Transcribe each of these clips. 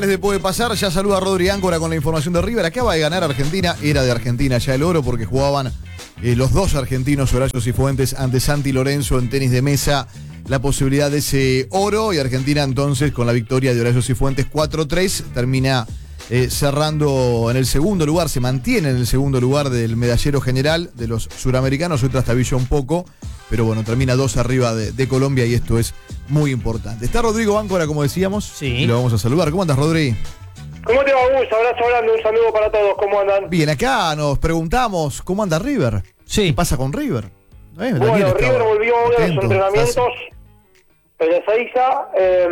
Desde Puede Pasar, ya saluda a Rodri Áncora con la información de River. Acaba de ganar Argentina, era de Argentina ya el oro porque jugaban los dos argentinos, Horacio Cifuentes ante Santi Lorenzo en tenis de mesa, la posibilidad de ese oro, y Argentina entonces con la victoria de Horacio Cifuentes 4-3 termina cerrando en el segundo lugar, se mantiene en el segundo lugar del medallero general de los suramericanos, hoy trastabilla un poco, pero bueno, termina 2 arriba de Colombia y esto es muy importante. Está Rodrigo Áncora, como decíamos, sí, y lo vamos a saludar. ¿Cómo andas, Rodri? ¿Cómo te va, Gus? Abrazo grande, un saludo para todos, ¿cómo andan? Bien, acá nos preguntamos, ¿cómo anda River? Sí. ¿Qué pasa con River? Bueno, River volvió hoy a los entrenamientos en Ezeiza,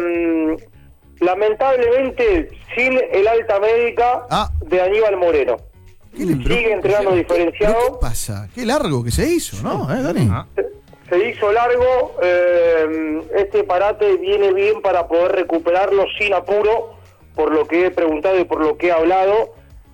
lamentablemente sin el alta médica de Aníbal Moreno. Sigue entrenando diferenciado. ¿Qué pasa? Qué largo que se hizo, ¿no? Dani. Se hizo largo, este parate viene bien para poder recuperarlo sin apuro, por lo que he preguntado y por lo que he hablado.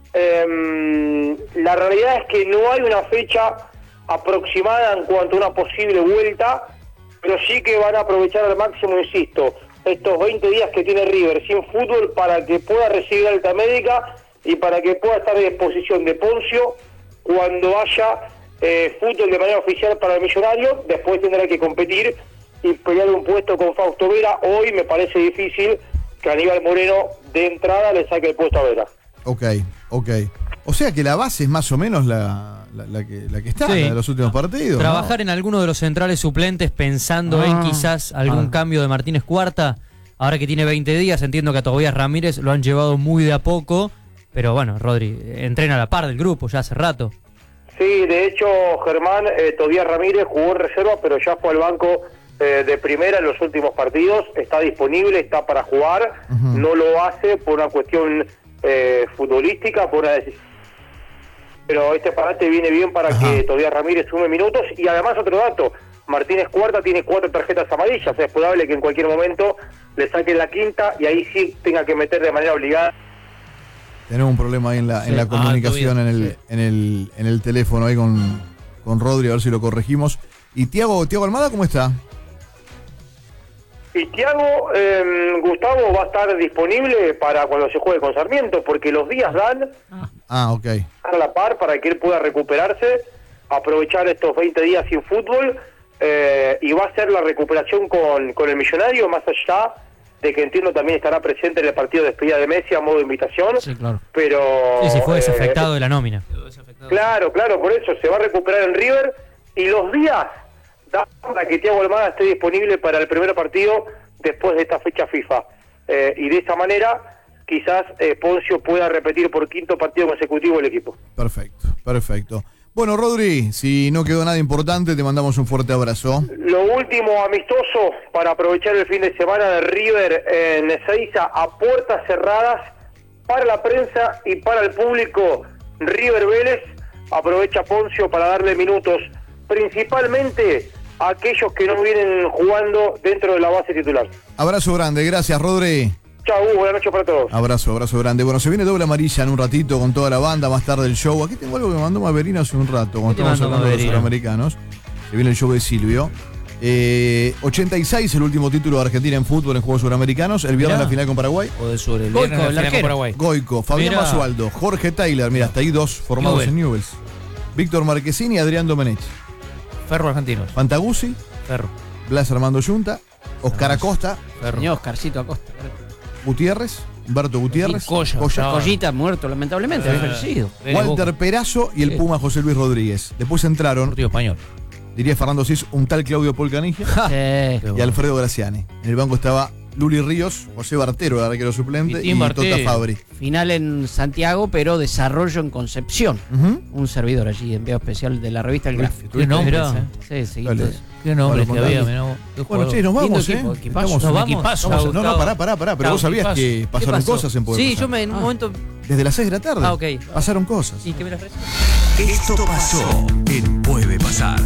La realidad es que no hay una fecha aproximada en cuanto a una posible vuelta, pero sí que van a aprovechar al máximo, insisto, estos 20 días que tiene River sin fútbol para que pueda recibir alta médica y para que pueda estar a disposición de Poncio cuando haya fútbol de manera oficial para el Millonario. Después tendrá que competir y pelear un puesto con Fausto Vera. Hoy me parece difícil que Aníbal Moreno de entrada le saque el puesto a Vera. Ok. O sea que la base es más o menos la que está, sí, la de los últimos partidos. Trabajar en alguno de los centrales suplentes pensando en quizás algún cambio de Martínez Cuarta. Ahora que tiene 20 días, entiendo que a Tobías Ramírez lo han llevado muy de a poco. Pero bueno, Rodri, entrena a la par del grupo ya hace rato. Sí, de hecho, Germán, Tobías Ramírez jugó en reserva, pero ya fue al banco de primera en los últimos partidos. Está disponible, está para jugar. No lo hace por una cuestión futbolística, por una decisión. Pero este parate viene bien para que Tobías Ramírez sume minutos. Y además otro dato, Martínez Cuarta tiene 4 tarjetas amarillas. Es probable que en cualquier momento le saquen la quinta y ahí sí tenga que meter de manera obligada. Tenemos un problema ahí en la comunicación, en el teléfono ahí con Rodri, a ver si lo corregimos. ¿Y Thiago Almada cómo está? Y Thiago, Gustavo va a estar disponible para cuando se juegue con Sarmiento, porque los días dan ok. A la par para que él pueda recuperarse, aprovechar estos 20 días sin fútbol, y va a ser la recuperación con el Millonario, más allá de que entiendo también estará presente en el partido de despedida de Messi a modo de invitación. Sí, claro. Pero sí, fue desafectado de la nómina. Claro, por eso se va a recuperar en River, y los días da para que Thiago Almada esté disponible para el primer partido después de esta fecha FIFA. Y de esta manera quizás Poncio pueda repetir por 5º partido consecutivo el equipo. Perfecto. Bueno, Rodri, si no quedó nada importante, te mandamos un fuerte abrazo. Lo último amistoso para aprovechar el fin de semana de River en Ezeiza a puertas cerradas para la prensa y para el público. River Vélez aprovecha Poncio para darle minutos principalmente a aquellos que no vienen jugando dentro de la base titular. Abrazo grande, gracias, Rodri. Chau, buenas noches para todos. Abrazo grande. Bueno, se viene doble amarilla en un ratito con toda la banda, más tarde el show. Aquí tengo algo que me mandó Maverino hace un rato, cuando estábamos hablando de los sudamericanos. Se viene el show de Silvio. 86, el último título de Argentina en fútbol en Juegos Suramericanos. El viernes la final con Paraguay. O de Sur, el viernes la final con Paraguay. Goico, Fabián Basualdo, Jorge Taylor, mira, hasta ahí 2 formados en Newell's. Víctor Marquesini y Adrián Domenech. Ferro Argentinos. Fantaguzzi. Ferro. Blas Armando Yunta. Oscar Acosta. Ferro. Señor Oscarcito Acosta. Gutiérrez, Humberto Gutiérrez, Collita muerto lamentablemente, había fallecido. Walter Perazo y el Puma José Luis Rodríguez. Después entraron, Español, diría Fernando Cis, un tal Claudio Polcanigia y Alfredo Graciani. En el banco estaba Luli Ríos, José Bartero, el arquero suplente, y Tota Fabri. Final en Santiago, pero desarrollo en Concepción. Un servidor allí, enviado especial de la revista El Gráfico. ¿Qué nombres? Sí. ¿Qué nombres que había? Bueno, che, nos vamos, Equipazo. Nos vamos. No, pará. Pero vos sabías que pasaron cosas en Puede Sí, Pasar. yo en un momento... Desde las 6 de la tarde. Ok. Pasaron cosas. ¿Y qué me las ofreces? Esto pasó en Puede Pasar.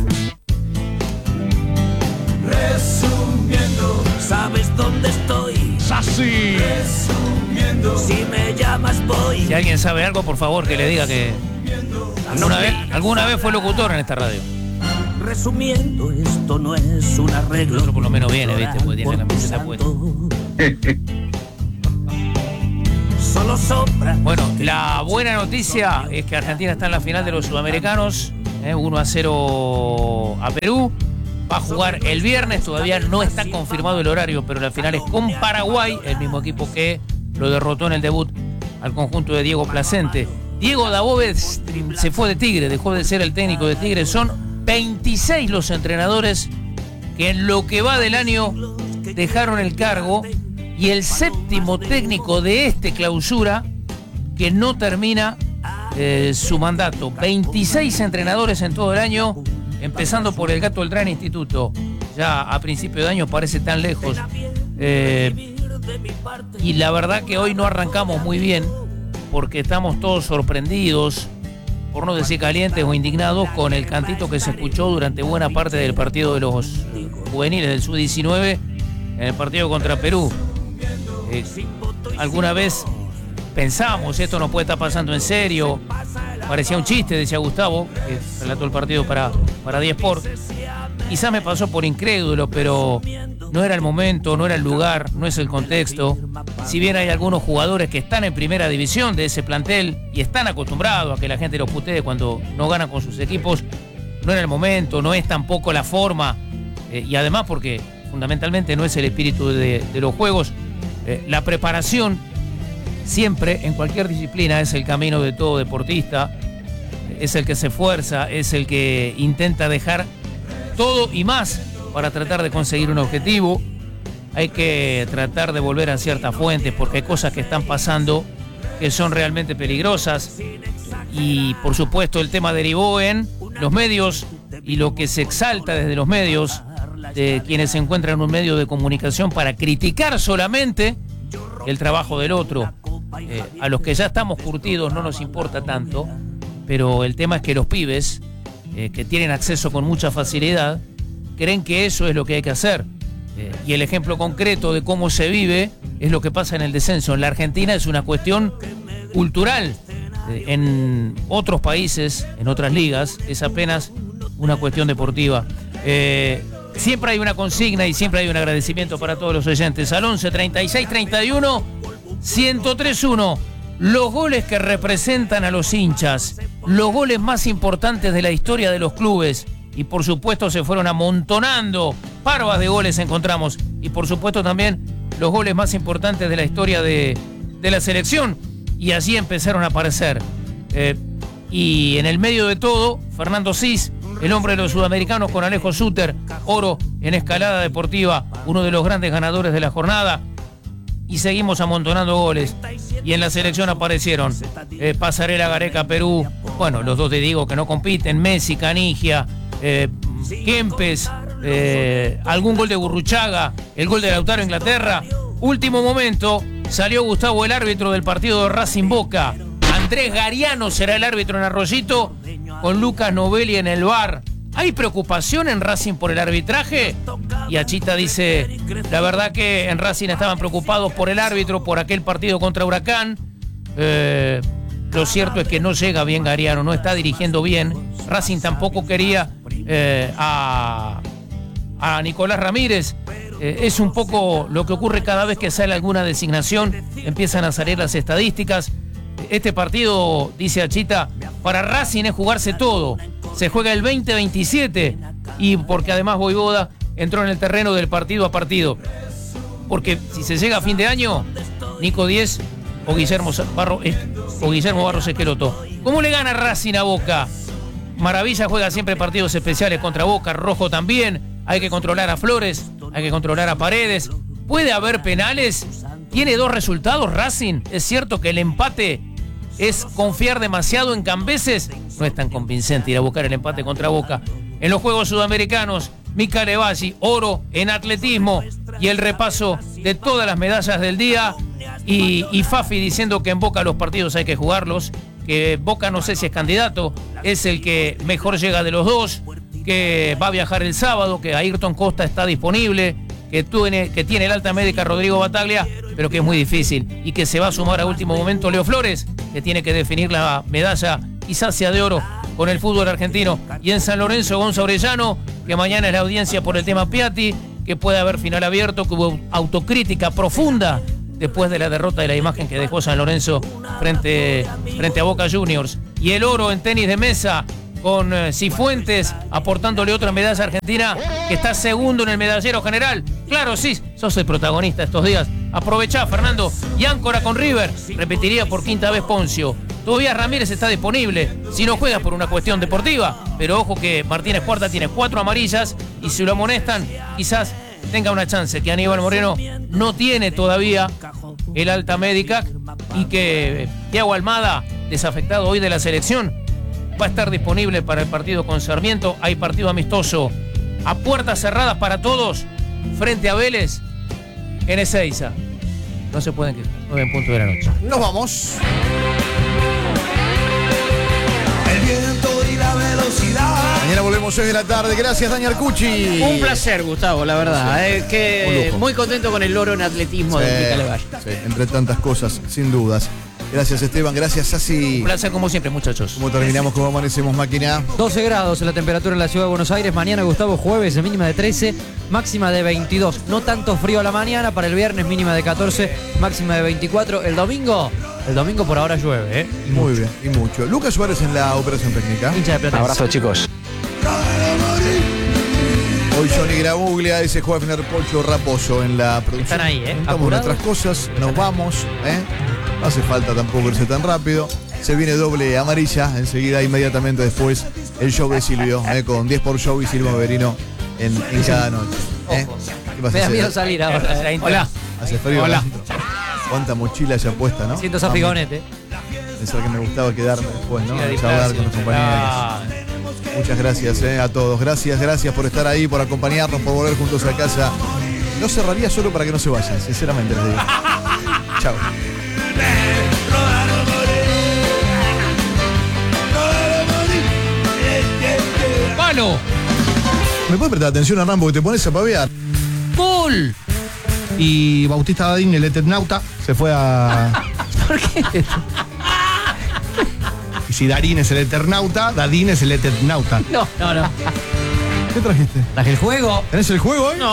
Resumiendo, ¿sabes dónde estoy? ¡Así! Resumiendo, si me llamas voy. Si alguien sabe algo, por favor, que le diga que alguna vez fue locutor en esta radio. Resumiendo, esto no es un arreglo. Pero por lo menos viene, ¿viste? Porque tiene la camiseta puesta. solo sombra. Bueno, la buena noticia es que Argentina está en la final de los Sudamericanos, 1-0 a Perú. Va a jugar el viernes, todavía no está confirmado el horario, pero la final es con Paraguay, el mismo equipo que lo derrotó en el debut al conjunto de Diego Placente. Diego Dabove se fue de Tigre, dejó de ser el técnico de Tigre. Son 26 los entrenadores que en lo que va del año dejaron el cargo, y el séptimo técnico de este clausura que no termina su mandato. 26 entrenadores en todo el año, empezando por el Gato Beltrán Instituto. Ya a principio de año parece tan lejos. Y la verdad que hoy no arrancamos muy bien, porque estamos todos sorprendidos, por no decir calientes o indignados, con el cantito que se escuchó durante buena parte del partido de los juveniles del Sub-19 en el partido contra Perú. Alguna vez pensábamos, esto no puede estar pasando en serio, parecía un chiste, decía Gustavo, que relató el partido para 10 Sport. Quizás me pasó por incrédulo, pero no era el momento, no era el lugar, no es el contexto. Si bien hay algunos jugadores que están en primera división de ese plantel y están acostumbrados a que la gente los putee cuando no ganan con sus equipos, no era el momento, no es tampoco la forma, y además porque fundamentalmente no es el espíritu de los juegos. La preparación siempre, en cualquier disciplina, es el camino de todo deportista, es el que se esfuerza, es el que intenta dejar todo y más para tratar de conseguir un objetivo. Hay que tratar de volver a ciertas fuentes, porque hay cosas que están pasando que son realmente peligrosas, y por supuesto el tema derivó en los medios y lo que se exalta desde los medios, de quienes se encuentran en un medio de comunicación para criticar solamente el trabajo del otro. A los que ya estamos curtidos no nos importa tanto, pero el tema es que los pibes, que tienen acceso con mucha facilidad, creen que eso es lo que hay que hacer. Y el ejemplo concreto de cómo se vive es lo que pasa en el descenso. En la Argentina es una cuestión cultural. En otros países, en otras ligas, es apenas una cuestión deportiva. Siempre hay una consigna y siempre hay un agradecimiento para todos los oyentes. Al 11 36 31 1031. Los goles que representan a los hinchas, los goles más importantes de la historia de los clubes, y por supuesto se fueron amontonando, parvas de goles encontramos, y por supuesto también los goles más importantes de la historia de la selección, y allí empezaron a aparecer. Y en el medio de todo, Fernando Cis, el hombre de los sudamericanos, con Alejo Suter, oro en escalada deportiva, uno de los grandes ganadores de la jornada. Y seguimos amontonando goles. Y en la selección aparecieron Pasarela, Gareca, Perú. Bueno, los dos te digo que no compiten. Messi, Canigia, Kempes, algún gol de Gurruchaga, el gol de Lautaro, Inglaterra. Último momento, salió Gustavo, el árbitro del partido de Racing Boca. Andrés Gariano será el árbitro en Arroyito, con Lucas Novelli en el VAR. ¿Hay preocupación en Racing por el arbitraje? Y Achita dice, la verdad que en Racing estaban preocupados por el árbitro, por aquel partido contra Huracán. Lo cierto es que no llega bien Gariano, no está dirigiendo bien. Racing tampoco quería a Nicolás Ramírez. Es un poco lo que ocurre cada vez que sale alguna designación, empiezan a salir las estadísticas. Este partido, dice Achita, para Racing es jugarse todo. Se juega el 20-27, y porque además Voivoda entró en el terreno del partido a partido. Porque si se llega a fin de año, Nico Díez o Guillermo Barros Esqueloto. ¿Cómo le gana Racing a Boca? Maravilla juega siempre partidos especiales contra Boca, Rojo también. Hay que controlar a Flores, hay que controlar a Paredes. ¿Puede haber penales? Tiene 2 resultados Racing. Es cierto que el empate es confiar demasiado en Cambeses. No es tan convincente ir a buscar el empate contra Boca. En los Juegos Sudamericanos, Mika Levalli, oro en atletismo, y el repaso de todas las medallas del día. Y Fafi diciendo que en Boca los partidos hay que jugarlos, que Boca no sé si es candidato, es el que mejor llega de los dos, que va a viajar el sábado, que Ayrton Costa está disponible, que tiene el alta médica Rodrigo Bataglia, pero que es muy difícil, y que se va a sumar a último momento Leo Flores, que tiene que definir la medalla quizás sea de oro con el fútbol argentino. Y en San Lorenzo, Gonza Orellano, que mañana es la audiencia por el tema Piatti, que puede haber final abierto, que hubo autocrítica profunda después de la derrota de la imagen que dejó San Lorenzo frente a Boca Juniors. Y el oro en tenis de mesa con Cifuentes aportándole otra medalla a Argentina, que está segundo en el medallero general. Claro, sí, sos el protagonista estos días. Aprovechá, Fernando. Y áncora con River, repetiría por quinta vez Poncio. Todavía Ramírez está disponible, si no juega por una cuestión deportiva. Pero ojo que Martínez Cuarta tiene 4 amarillas y si lo amonestan, quizás tenga una chance, que Aníbal Moreno no tiene todavía el alta médica y que Thiago Almada, desafectado hoy de la selección, va a estar disponible para el partido con Sarmiento. Hay partido amistoso a puertas cerradas para todos frente a Vélez en Ezeiza. No se pueden quedar. 9:00 de la noche. Nos vamos. El viento y la velocidad. Mañana volvemos 6 de la tarde. Gracias, Dani Arcucci. Un placer, Gustavo, la verdad. Que muy contento con el oro en atletismo de Micaela Valle. Sí, entre tantas cosas, sin dudas. Gracias, Esteban. Gracias, Sassi. Un placer como siempre, muchachos. ¿Cómo terminamos? ¿Cómo amanecemos, máquina? 12 grados la temperatura en la ciudad de Buenos Aires. Mañana, Gustavo, jueves, mínima de 13, máxima de 22. No tanto frío a la mañana. Para el viernes, mínima de 14, máxima de 24. El domingo por ahora llueve, ¿eh? Muy bien, y mucho. Lucas Suárez en la operación técnica. Hincha de Platense. Abrazo, chicos. Hoy Johnny Grabuglia, ese Juefner, Pocho Raposo en la producción. Están ahí, ¿eh? Juntamos Apurados. nuestras cosas, nos vamos, ¿eh? No hace falta tampoco irse tan rápido. Se viene doble amarilla, enseguida, inmediatamente después, el show de Silvio, con 10 por show y Silvio Beverino en cada noche. ¿Qué pasa? Me da miedo salir ahora. Hola. Hace frío. Hola. adentro. Cuánta mochila ya puesta, ¿no? Siento esa figonete. Pensar que me gustaba quedarme después, ¿no? Sí, a Charlar con los distancia. compañeros. Muchas gracias a todos. Gracias por estar ahí, por acompañarnos, por volver juntos a casa. No cerraría solo para que no se vayan, sinceramente les digo. Chao. ¡Palo! ¿Me puedes prestar atención, Hernán, porque te pones a pavear? ¡Gol! Y Bautista Dadín, el Eternauta, se fue a... ¿Por qué? Y si Darín es el Eternauta, Dadín es el Eternauta. No. ¿Qué trajiste? ¿Traje el juego? ¿Tenés el juego hoy? No.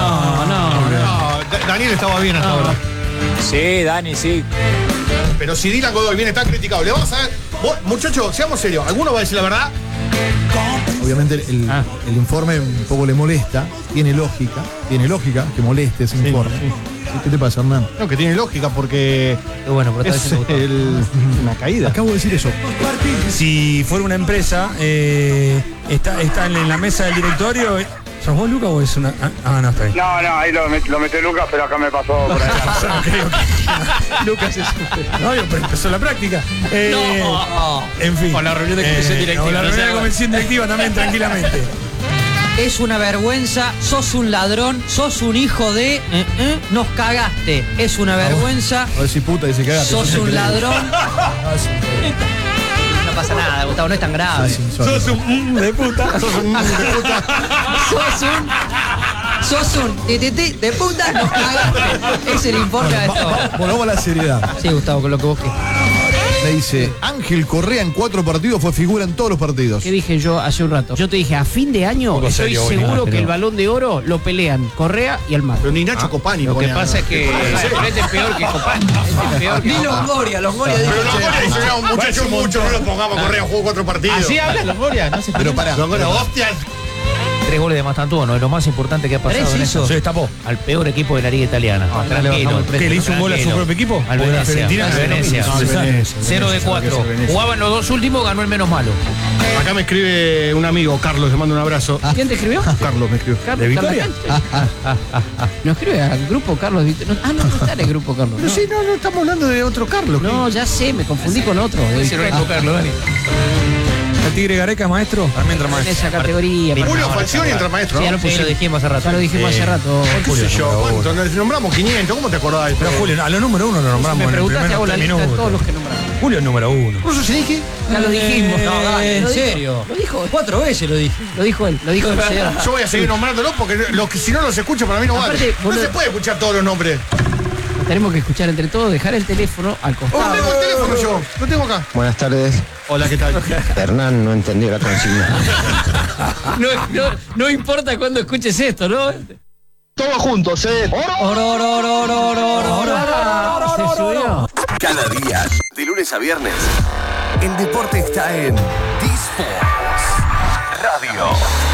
Daniel estaba bien hasta ahora. Sí, Dani, sí. Pero si Dylan Godoy viene tan criticado, le vamos a ver. Vos, muchachos, seamos serios. ¿Alguno va a decir la verdad? Obviamente el informe un poco le molesta. Tiene lógica que moleste ese informe. ¿Qué te pasa, Hernán? No, que tiene lógica porque Qué bueno, pero es una caída. Acabo de decir eso. Si fuera una empresa, está en la mesa del directorio. ¿Sos vos, Lucas, o es una...? No, está bien. No, ahí lo metió Lucas, pero acá me pasó por ahí. Lucas es... No, pero empezó la práctica. En fin. O la reunión de comisión directiva. O la No reunión sé. de comisión directiva también, tranquilamente. Es una vergüenza, sos un ladrón, sos un hijo de... nos cagaste. Es una vergüenza, A ver si puta dice cagate. sos un ladrón. No pasa nada, Gustavo, no es tan grave. Sos un de puta. Sos un de puta, nos cagaste. Es el informe de todo. Bueno, vamos a la seriedad. Sí, Gustavo, con lo que vos quieras. Me dice, Ángel Correa en 4 partidos fue figura en todos los partidos. ¿Qué dije yo hace un rato? Yo te dije, a fin de año Poco estoy serio, seguro bueno, que pero- el Balón de Oro lo pelean Correa y Almada. Pero ni Nacho Copani. Lo que ponía. pasa es que este es peor que Copán. Este es peor que Ni Copán. Longoria Pero dijo, Longoria dice, "No, un muchacho mucho, no lo pongamos a Correa, jugó 4 partidos. Así habla Longoria, no se Pero pará. Longoria, hostia. 3 goles de Mastantuono, es lo más importante que ha pasado en hizo. eso. Se destapó. Al peor equipo de la Liga Italiana. Tranquilo. ¿Que le hizo un gol a su propio equipo? Al ¿O de la Venecia. Fiorentina? Al Venecia. No, al Venecia. 0 de 4. Jugaban los 2 últimos, ganó el menos malo. Acá me escribe un amigo, Carlos, le mando un abrazo. ¿Quién te escribió? Carlos me escribió. Carlos ¿De Victoria? No escribe al grupo Carlos Victoria. No está en el grupo Carlos. Pero sí, no estamos hablando de otro Carlos. No, ya sé, me confundí con otro. Ese no es Carlos, Dani. ¿El Tigre Gareca, maestro? También entra En maestro. esa categoría. Julio Falcioni entra maestro, Sí, ¿no? ya lo Sí, lo pusimos. dijimos hace rato. Ya lo dijimos hace rato. ¿Qué sé yo? ¿Cuánto? Nos nombramos 500, ¿cómo te acordás? Pero Julio, a lo número 1 lo nombramos Me en el preguntaste, primer hago la 3 lista de todos los minutos. que nombramos. Julio es número 1. ¿Ruso Siniki? Ya lo dijimos. No, dale, Lo en dijo. serio. Lo dijo. 4 veces lo dije. Lo dijo él. Lo dijo el señor. Yo voy a seguir nombrándolo porque si no los escucho para mí no vale. Aparte, No boludo. se puede escuchar todos los nombres. Tenemos que escuchar entre todos, dejar el teléfono al Oh, costado. tengo el teléfono yo. Lo tengo acá. Buenas tardes. Hola, ¿qué tal? Hernán no entendió la consigna. No importa cuándo escuches esto, ¿no? Todos juntos, ¿eh? Se subió. Cada día, de lunes a viernes, el deporte está en D-Sports Radio.